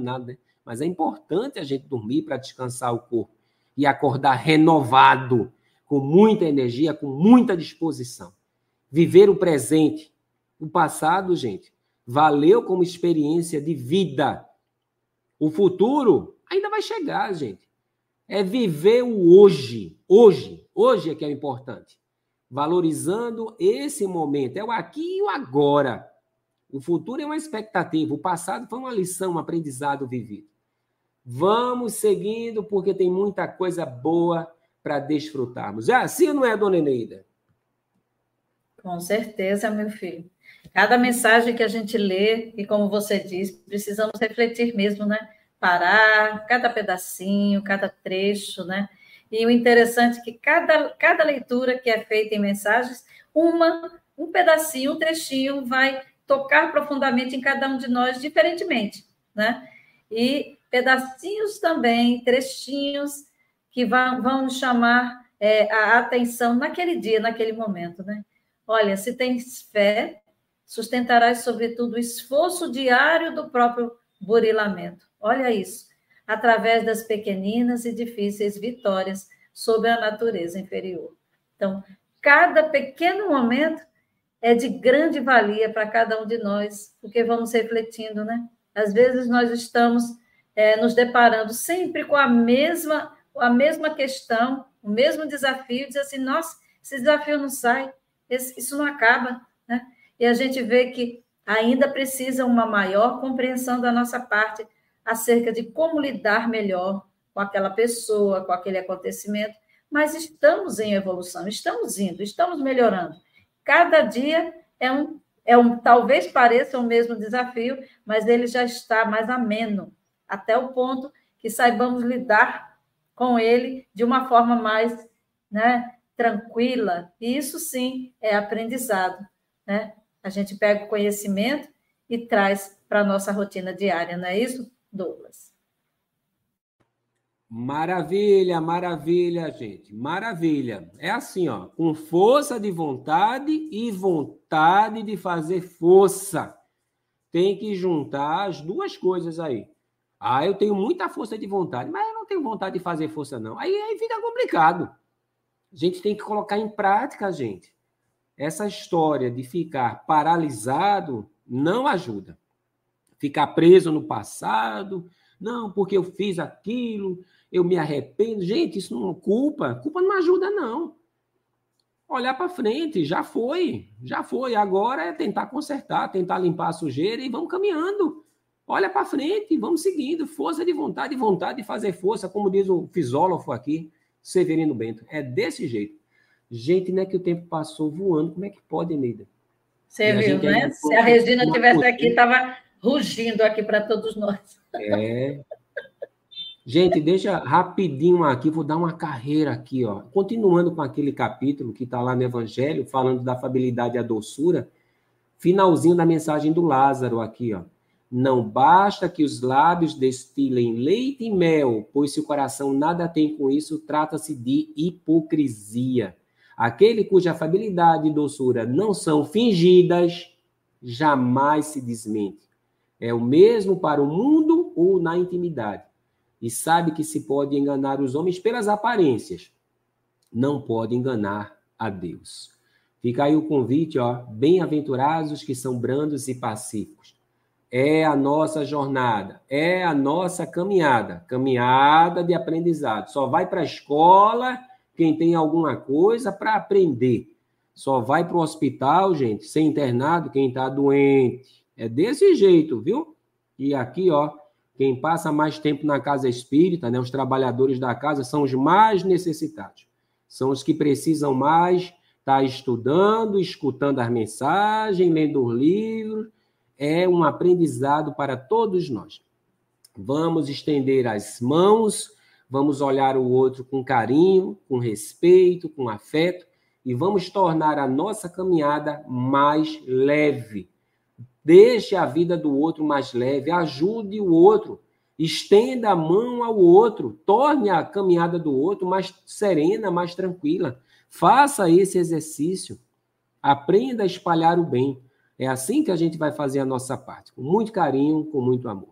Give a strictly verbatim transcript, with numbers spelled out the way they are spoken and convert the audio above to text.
nada, né? Mas é importante a gente dormir para descansar o corpo e acordar renovado, com muita energia, com muita disposição. Viver o presente. O passado, gente, valeu como experiência de vida. O futuro ainda vai chegar, gente. É viver o hoje. Hoje. Hoje é que é o importante. Valorizando esse momento. É o aqui e o agora. O futuro é uma expectativa. O passado foi uma lição, um aprendizado vivido. Vamos seguindo, porque tem muita coisa boa para desfrutarmos. É assim ou não é, dona Eneida? Com certeza, meu filho. Cada mensagem que a gente lê, e como você diz, precisamos refletir mesmo, né? Parar, cada pedacinho, cada trecho, né? E o interessante é que cada, cada leitura que é feita em mensagens, uma, um pedacinho, um trechinho vai tocar profundamente em cada um de nós diferentemente, né? E pedacinhos também, trechinhos que vão, vão nos chamar é, a atenção naquele dia, naquele momento, né? Olha, se tens fé, sustentarás, sobretudo, o esforço diário do próprio burilamento. Olha isso, através das pequeninas e difíceis vitórias sobre a natureza inferior. Então, cada pequeno momento é de grande valia para cada um de nós, porque vamos refletindo, né? Às vezes nós estamos é, nos deparando sempre com a mesma, a mesma questão, o mesmo desafio, diz assim, nossa, esse desafio não sai, esse, isso não acaba, né? E a gente vê que ainda precisa uma maior compreensão da nossa parte acerca de como lidar melhor com aquela pessoa, com aquele acontecimento, mas estamos em evolução, estamos indo, estamos melhorando. Cada dia é um, é um, talvez pareça o mesmo desafio, mas ele já está mais ameno, até o ponto que saibamos lidar com ele de uma forma mais, né, tranquila. E isso sim é aprendizado, né? A gente pega o conhecimento e traz para a nossa rotina diária, não é isso, Douglas? Maravilha, maravilha, gente. Maravilha. É assim, ó, com força de vontade e vontade de fazer força. Tem que juntar as duas coisas aí. Ah, eu tenho muita força de vontade, mas eu não tenho vontade de fazer força, não. Aí, aí fica complicado. A gente tem que colocar em prática, gente. Essa história de ficar paralisado não ajuda. Ficar preso no passado, não, porque eu fiz aquilo, eu me arrependo. Gente, isso não é culpa. Culpa não ajuda, não. Olhar para frente, já foi, já foi. Agora é tentar consertar, tentar limpar a sujeira e vamos caminhando. Olha para frente, vamos seguindo. Força de vontade, vontade de fazer força, como diz o fisólogo aqui, Severino Bento. É desse jeito. Gente, não é que o tempo passou voando. Como é que pode, Neida? Você viu, né? Se a Regina estivesse aqui, estava rugindo aqui para todos nós. É. Gente, deixa rapidinho aqui, vou dar uma carreira aqui, ó. Continuando com aquele capítulo que está lá no Evangelho, falando da afabilidade e a doçura, finalzinho da mensagem do Lázaro aqui, ó. Não basta que os lábios destilem leite e mel, pois se o coração nada tem com isso, trata-se de hipocrisia. Aquele cuja afabilidade e doçura não são fingidas, jamais se desmente. É o mesmo para o mundo ou na intimidade. E sabe que se pode enganar os homens pelas aparências. Não pode enganar a Deus. Fica aí o convite, ó. Bem-aventurados que são brandos e pacíficos. É a nossa jornada, é a nossa caminhada, caminhada de aprendizado. Só vai para a escola quem tem alguma coisa para aprender. Só vai para o hospital, gente, ser internado quem está doente. É desse jeito, viu? E aqui, ó, quem passa mais tempo na casa espírita, né, os trabalhadores da casa, são os mais necessitados. São os que precisam mais estar estudando, escutando as mensagens, lendo os livros. É um aprendizado para todos nós. Vamos estender as mãos, vamos olhar o outro com carinho, com respeito, com afeto, e vamos tornar a nossa caminhada mais leve. Deixe a vida do outro mais leve, ajude o outro, estenda a mão ao outro, torne a caminhada do outro mais serena, mais tranquila. Faça esse exercício, aprenda a espalhar o bem. É assim que a gente vai fazer a nossa parte, com muito carinho, com muito amor.